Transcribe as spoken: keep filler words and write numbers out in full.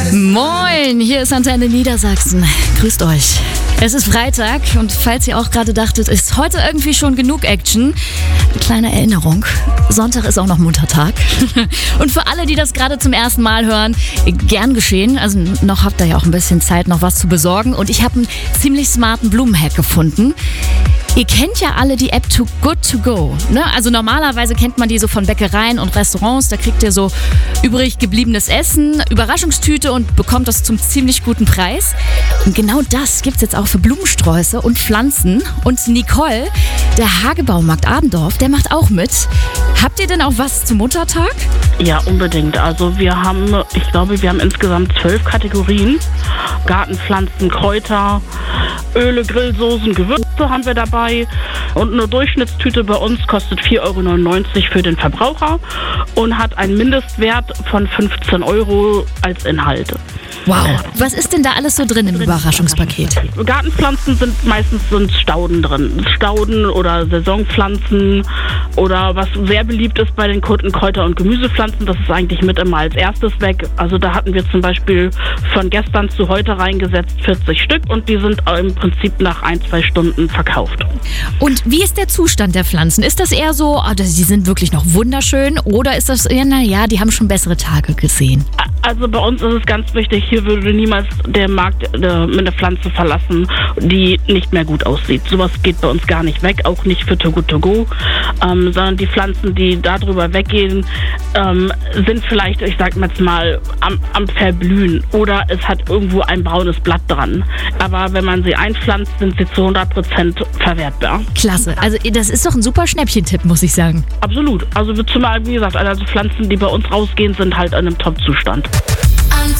Moin, hier ist Antenne Niedersachsen. Grüßt euch. Es ist Freitag und falls ihr auch gerade dachtet, ist heute irgendwie schon genug Action, eine kleine Erinnerung. Sonntag ist auch noch Muttertag. Und für alle, die das gerade zum ersten Mal hören, gern geschehen. Also noch habt ihr ja auch ein bisschen Zeit, noch was zu besorgen. Und ich habe einen ziemlich smarten Blumenhack gefunden. Ihr kennt ja alle die App Too Good To Go. Ne? Also normalerweise kennt man die so von Bäckereien und Restaurants. Da kriegt ihr so übrig gebliebenes Essen, Überraschungstüte und bekommt das zum ziemlich guten Preis. Und genau das gibt's jetzt auch für Blumensträuße und Pflanzen. Und Nicole, der Hagebaumarkt Adendorf, der macht auch mit. Habt ihr denn auch was zum Muttertag? Ja, unbedingt. Also wir haben, ich glaube, wir haben insgesamt zwölf Kategorien. Gartenpflanzen, Kräuter, Öle, Grillsoßen, Gewürze haben wir dabei. Und eine Durchschnittstüte bei uns kostet vier Euro neunundneunzig für den Verbraucher und hat einen Mindestwert von fünfzehn Euro als Inhalt. Wow. Was ist denn da alles so drin im Überraschungspaket? Gartenpflanzen sind meistens sind Stauden drin. Stauden oder Saisonpflanzen oder was sehr beliebt ist bei den Kunden, Kräuter- und Gemüsepflanzen, das ist eigentlich mit immer als erstes weg. Also da hatten wir zum Beispiel von gestern zu heute reingesetzt vierzig Stück und die sind im Prinzip nach ein, zwei Stunden verkauft. Und wie ist der Zustand der Pflanzen? Ist das eher so, oh, die sind wirklich noch wunderschön oder ist das eher, naja, die haben schon bessere Tage gesehen? Also bei uns ist es ganz wichtig, hier würde niemals der Markt äh, mit einer Pflanze verlassen, die nicht mehr gut aussieht. Sowas geht bei uns gar nicht weg, auch nicht für Too Good To Go, ähm, sondern die Pflanzen, die darüber weggehen, ähm, sind vielleicht, ich sag jetzt mal, am, am Verblühen oder es hat irgendwo ein braunes Blatt dran. Aber wenn man sie einpflanzt, sind sie zu hundert Prozent verwertbar. Klasse, also das ist doch ein super Schnäppchentipp, muss ich sagen. Absolut, also zumal, wie gesagt, also Pflanzen, die bei uns rausgehen, sind halt in einem Top-Zustand.